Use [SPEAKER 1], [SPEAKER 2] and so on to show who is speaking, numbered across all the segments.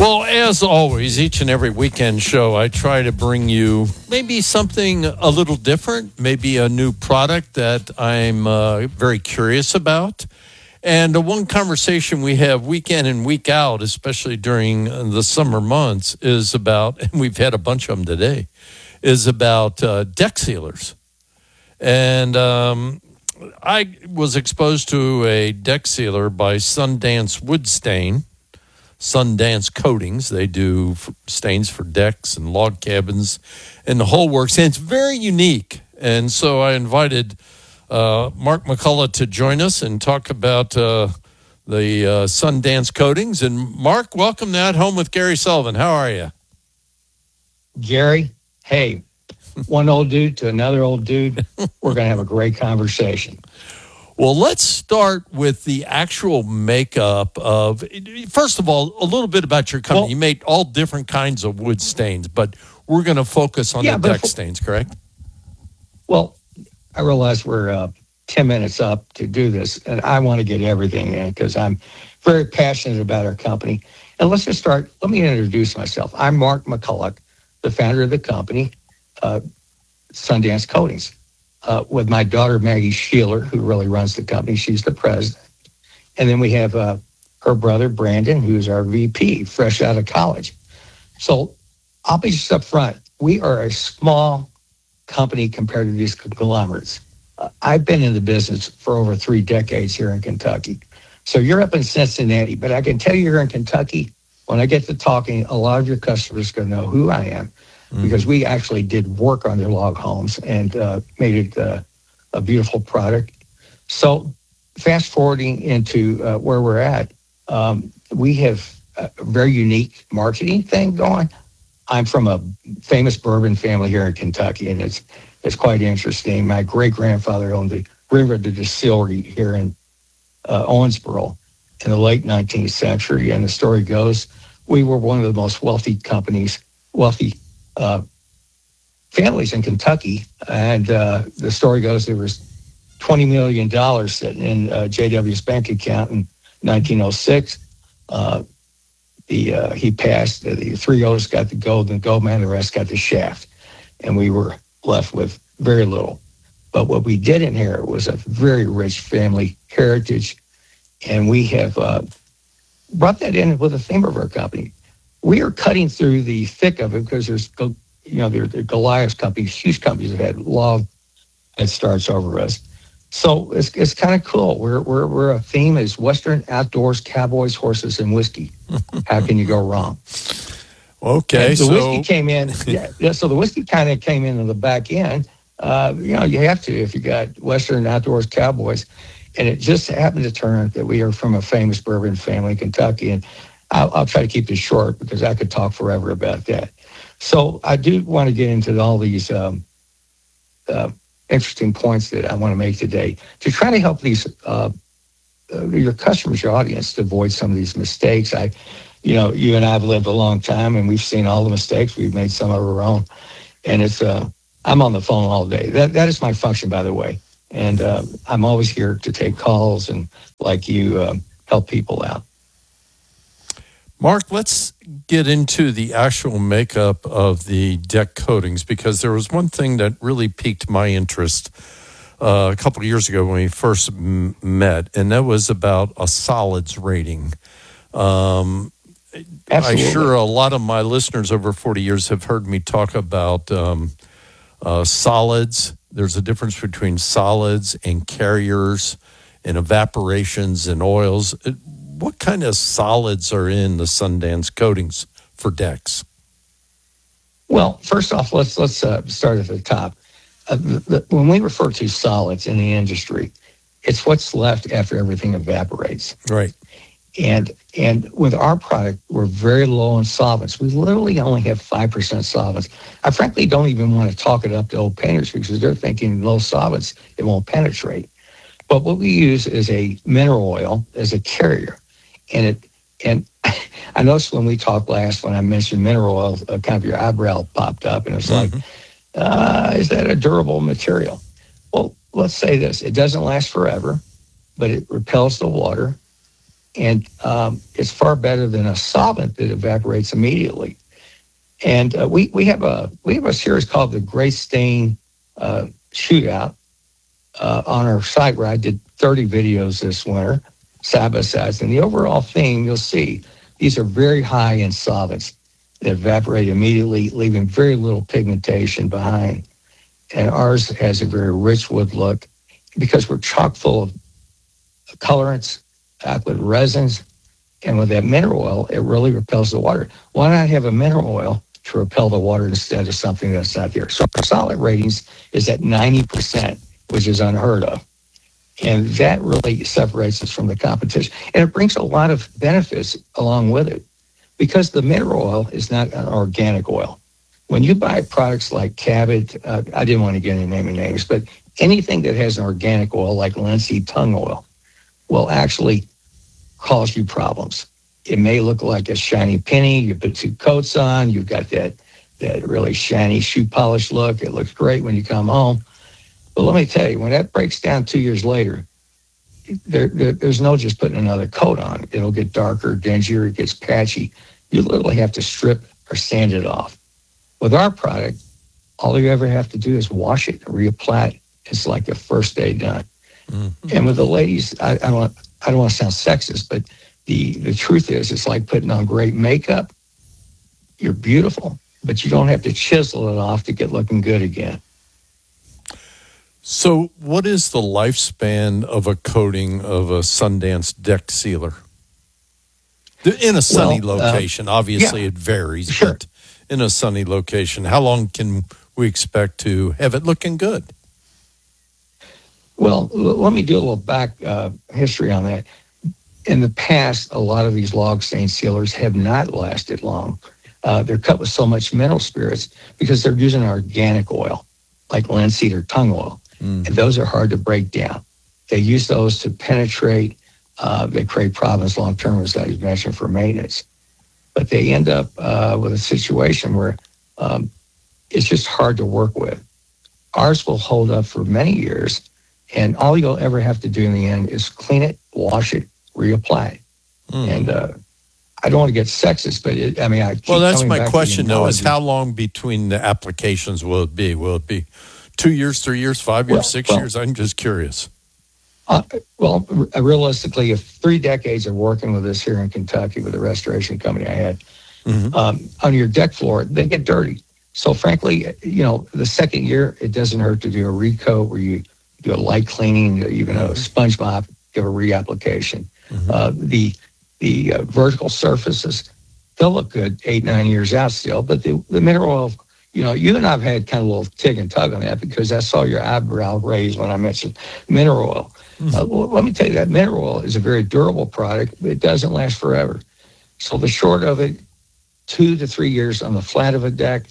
[SPEAKER 1] Well, as always, each and every weekend show, I try to bring you maybe something a little different, maybe a new product that I'm very curious about. And the one conversation we have week in and week out, especially during the summer months, is about, and we've had a bunch of them today, is about deck sealers. And I was exposed to a deck sealer by Sundance Wood Stain. Sundance Coatings. They do stains for decks and log cabins and the whole works. And it's very unique. And so I invited Mark McCullough to join us and talk about the Sundance Coatings. And Mark, welcome to At Home with Gary Sullivan. How are you?
[SPEAKER 2] Gary, hey, one old dude to another old dude. We're going to have a great conversation.
[SPEAKER 1] Well, let's start with the actual makeup of, first of all, a little bit about your company. You make all different kinds of wood stains, but we're going to focus on the deck stains, correct?
[SPEAKER 2] Well, I realize we're 10 minutes up to do this, and I want to get everything in because I'm very passionate about our company. And let's just start. Let me introduce myself. I'm Mark McCullough, the founder of the company, Sundance Coatings. With my daughter, Maggie Sheeler, who really runs the company. She's the president. And then we have her brother, Brandon, who's our VP, fresh out of college. So I'll be just up front. We are a small company compared to these conglomerates. I've been in the business for over 3 decades here in Kentucky. So you're up in Cincinnati, but I can tell you here in Kentucky, when I get to talking, a lot of your customers are going to know who I am. Because we actually did work on their log homes and made it a beautiful product. So fast forwarding into where we're at, we have a very unique marketing thing going. I'm from a famous bourbon family here in Kentucky, and it's quite interesting. My great-grandfather owned the River Distillery here in Owensboro in the late 19th century, and the story goes, we were one of the most wealthy families in Kentucky, and the story goes there was $20 million sitting in J.W.'s bank account in 1906. He passed. The 3 owners got the gold, and the gold man, the rest got the shaft, and we were left with very little. But what we did inherit was a very rich family heritage, and we have brought that in with the theme of our company. We are cutting through the thick of it because there's Goliath companies, huge companies that had long head starts over us. So it's kind of cool. We're a theme is Western outdoors, cowboys, horses, and whiskey. How can you go wrong?
[SPEAKER 1] Okay,
[SPEAKER 2] the whiskey came in. So the whiskey kind of came in the back end. You have to if you got Western outdoors, cowboys, and it just happened to turn that we are from a famous bourbon family in Kentucky, and I'll try to keep this short because I could talk forever about that. So I do want to get into all these interesting points that I want to make today to try to help these your customers, your audience, to avoid some of these mistakes. You and I have lived a long time, and we've seen all the mistakes. We've made some of our own, and it's I'm on the phone all day. That is my function, by the way, and I'm always here to take calls and, like you, help people out.
[SPEAKER 1] Mark, let's get into the actual makeup of the deck coatings, because there was one thing that really piqued my interest a couple of years ago when we first met, and that was about a solids rating. I'm sure a lot of my listeners over 40 years have heard me talk about solids. There's a difference between solids and carriers and evaporations and oils. What kind of solids are in the Sundance coatings for decks?
[SPEAKER 2] Well, first off, let's start at the top. When we refer to solids in the industry, it's what's left after everything evaporates.
[SPEAKER 1] Right.
[SPEAKER 2] And with our product, we're very low in solvents. We literally only have 5% solvents. I frankly don't even want to talk it up to old painters because they're thinking low solvents, it won't penetrate. But what we use is a mineral oil as a carrier. And I noticed when we talked last, when I mentioned mineral oil, kind of your eyebrow popped up, and it's like, is that a durable material? Well, let's say this. It doesn't last forever, but it repels the water. and it's far better than a solvent that evaporates immediately. And we have a series called the Great Stain Shootout on our site where I did 30 videos this winter, side by side. And the overall theme, you'll see, these are very high in solvents that evaporate immediately, leaving very little pigmentation behind. And ours has a very rich wood look because we're chock full of colorants, alkyd resins, and with that mineral oil, it really repels the water. Why not have a mineral oil to repel the water instead of something that's not there? So our solid ratings is at 90%, which is unheard of. And that really separates us from the competition. And it brings a lot of benefits along with it because the mineral oil is not an organic oil. When you buy products like Cabot, I didn't want to get into naming names, but anything that has an organic oil like linseed tongue oil will actually cause you problems. It may look like a shiny penny. You put 2 coats on, you've got that really shiny shoe polish look. It looks great when you come home. But let me tell you, when that breaks down 2 years later, there's no just putting another coat on. It'll get darker, dingier, it gets patchy. You literally have to strip or sand it off. With our product, all you ever have to do is wash it and reapply it. It's like a first day done. Mm-hmm. And with the ladies, I don't want to sound sexist, but the truth is it's like putting on great makeup. You're beautiful, but you don't have to chisel it off to get looking good again.
[SPEAKER 1] So what is the lifespan of a coating of a Sundance deck sealer? In a sunny location, obviously it varies,
[SPEAKER 2] sure.
[SPEAKER 1] But in a sunny location, how long can we expect to have it looking good?
[SPEAKER 2] Well, let me do a little back history on that. In the past, a lot of these log stain sealers have not lasted long. They're cut with so much mineral spirits because they're using organic oil, like linseed or tongue oil. Mm. And those are hard to break down. They use those to penetrate. They create problems long-term, as I mentioned, for maintenance. But they end up with a situation where it's just hard to work with. Ours will hold up for many years, and all you'll ever have to do in the end is clean it, wash it, reapply it. Mm. And I don't want to get sexist, but I keep
[SPEAKER 1] that's my question, though, is how long between the applications will it be? Will it be 2 years, 3 years, 5 years, 6 years? I'm just curious.
[SPEAKER 2] Realistically, 3 decades of working with us here in Kentucky with the restoration company I had, on your deck floor, they get dirty. So frankly, the second year, it doesn't hurt to do a recoat where you do a light cleaning, even a sponge mop, give a reapplication. The vertical surfaces, they'll look good 8-9 years out still, but the mineral oil, you and I've had kind of a little tig and tug on that because I saw your eyebrow raise when I mentioned mineral oil. Let me tell you that mineral oil is a very durable product, but it doesn't last forever. So the short of it, 2 to 3 years on the flat of a deck,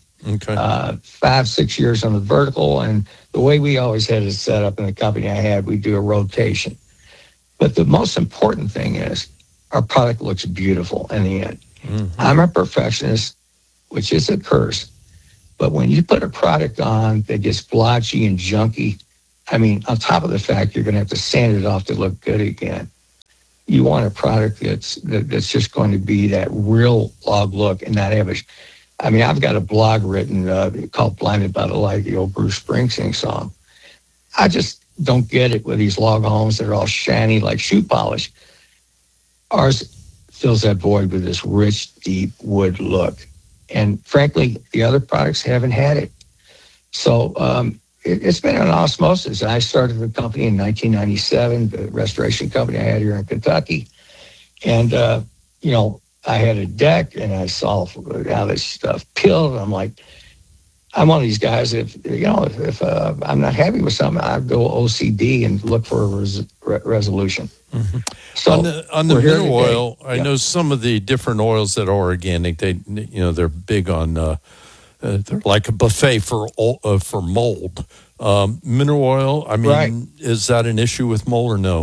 [SPEAKER 2] 5-6 years on the vertical. And the way we always had it set up in the company I had, we do a rotation. But the most important thing is our product looks beautiful in the end. Mm-hmm. I'm a perfectionist, which is a curse. But when you put a product on that gets blotchy and junky, on top of the fact you're going to have to sand it off to look good again, you want a product that's just going to be that real log look and not have I've got a blog written called Blinded by the Light, the old Bruce Springsteen song. I just don't get it with these log homes that are all shiny like shoe polish. Ours fills that void with this rich, deep wood look. And frankly, the other products haven't had it. So it's been an osmosis. I started the company in 1997, the restoration company I had here in Kentucky. And, I had a deck and I saw how this stuff peeled. I'm like, I'm one of these guys, if I'm not happy with something, I go OCD and look for a resolution. Mm-hmm. So
[SPEAKER 1] on the mineral oil, I know some of the different oils that are organic. They're big on. They're like a buffet for mold. Mineral oil.
[SPEAKER 2] Right.
[SPEAKER 1] Is that an issue with mold or no?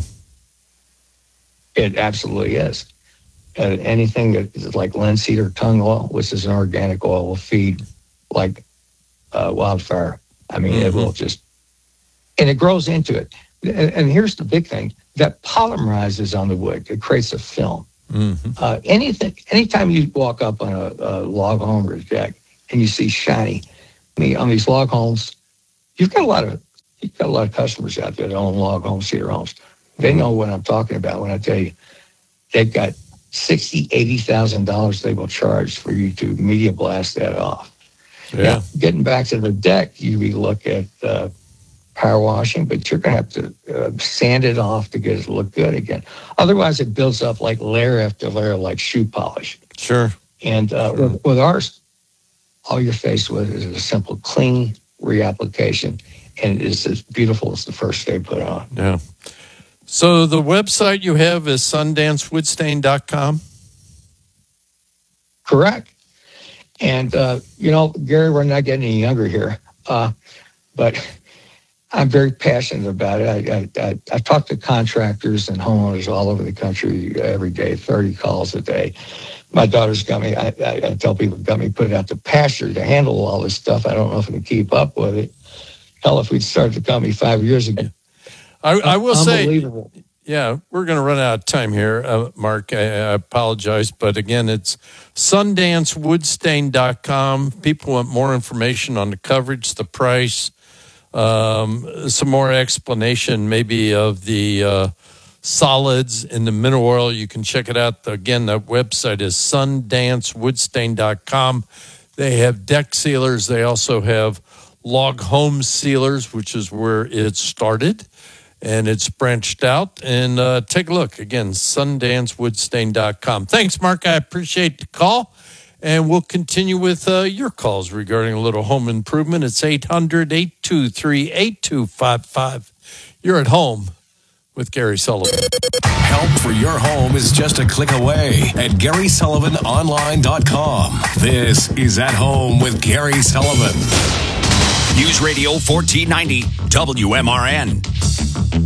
[SPEAKER 2] It absolutely is. Anything that is like linseed or tongue oil, which is an organic oil, will feed like wildfire. It will just, and it grows into it. And here's the big thing, that polymerizes on the wood. It creates a film. Anytime you walk up on a log home or a deck and you see shiny, on these log homes, you've got a lot of customers out there that own log homes, cedar homes. They know what I'm talking about when I tell you they've got $60,000, $80,000 they will charge for you to media blast that off.
[SPEAKER 1] Yeah.
[SPEAKER 2] Now, getting back to the deck, you look at power washing, but you're going to have to sand it off to get it to look good again. Otherwise, it builds up like layer after layer, like shoe polish.
[SPEAKER 1] Sure.
[SPEAKER 2] And with ours, all you're faced with is a simple clean reapplication, and it is as beautiful as the first day put on.
[SPEAKER 1] Yeah. So the website you have is sundancewoodstain.com?
[SPEAKER 2] Correct. And, Gary, we're not getting any younger here, but I'm very passionate about it. I talk to contractors and homeowners all over the country every day, 30 calls a day. My daughter's got me, I tell people, got me put out to pasture to handle all this stuff. I don't know if I can keep up with it. Hell, if we'd started the company 5 years ago.
[SPEAKER 1] I will say, yeah, we're going to run out of time here, Mark. I apologize. But again, it's sundancewoodstain.com. People want more information on the coverage, the price, some more explanation maybe of the solids in the mineral oil. You can check it out. Again, the website is sundancewoodstain.com. They have deck sealers. They also have log home sealers, which is where it started. And it's branched out. And take a look. Again, sundancewoodstain.com. Thanks, Mark. I appreciate the call. And we'll continue with your calls regarding a little home improvement. It's 800-823-8255. You're at home with Gary Sullivan.
[SPEAKER 3] Help for your home is just a click away at GarySullivanOnline.com. This is At Home with Gary Sullivan.
[SPEAKER 4] News Radio 1490 WMRN.